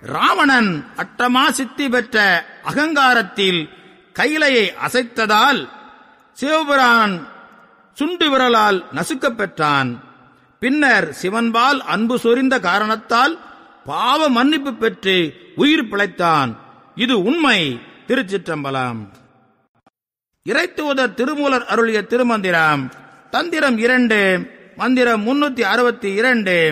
ராவணன் அட்டமா சித்தி பெற்ற அகங்காரத்தில் கைலையை அசைத்ததால் சிவபிரான் சுண்டு விரலால் நசுக்கப் பெற்றான். பின்னர் சிவன்பால் அன்பு சொரிந்த காரணத்தால் பாவ மன்னிப்பு பெற்று உயிர் பிழைத்தான். இது உண்மை. திருச்சிற்றம்பலம். இறைத்தூதர் திருமூலர் அருளிய திருமந்திரம். தந்திரம் 2, மந்திரம் 362.